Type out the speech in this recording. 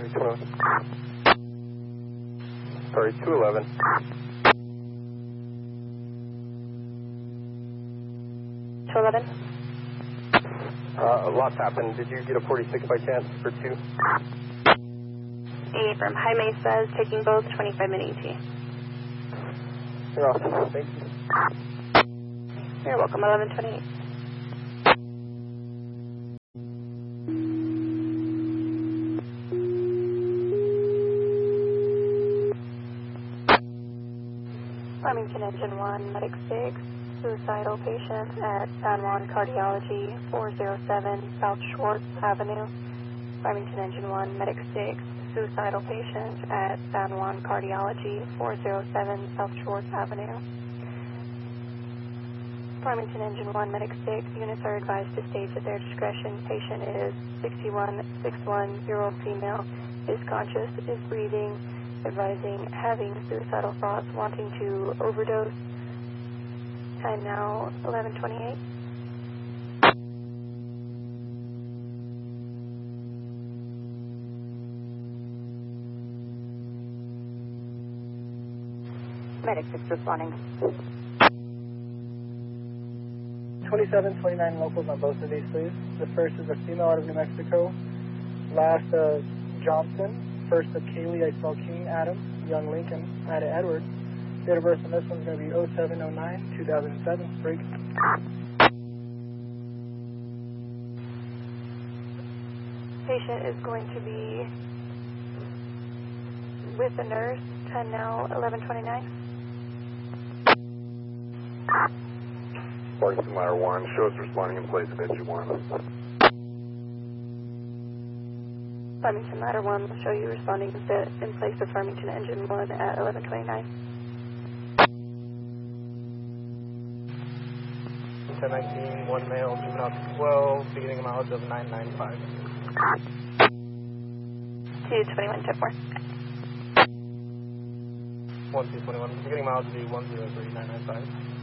211. Sorry, 211. A lot's happened. Did you get a 46 by chance for 2? A from High Mesa is taking both 25-minute ET. You're awesome. Thank you. You're welcome, 1128. Farmington Engine 1, Medic 6, suicidal patient at San Juan Cardiology, 407 South Schwartz Avenue. Farmington Engine 1, Medic 6, suicidal patient at San Juan Cardiology, 407 South Schwartz Avenue. Farmington Engine 1, Medic 6, units are advised to stage at their discretion. Patient is 61610, female, is conscious, is breathing, advising having suicidal thoughts, wanting to overdose. Time now 11:28. Medic 6 responding. 2729 locals on both of these, please. The first is a female out of New Mexico. Last, Johnson. First of Kaylee, I spell King, Adam, Young Lincoln, Ida Edwards. Date of birth on this one's going to be 0709-2007. Break. Patient is going to be with the nurse. Time now 11:29. 42 Ladder 1, show us responding in place of engine 1. Farmington Ladder 1 will show you responding in place of Farmington Engine 1 at 11:29. 1019, one male, juvenile 12, beginning mileage of 995. 221, tip 4. 1221, beginning mileage will be 103995.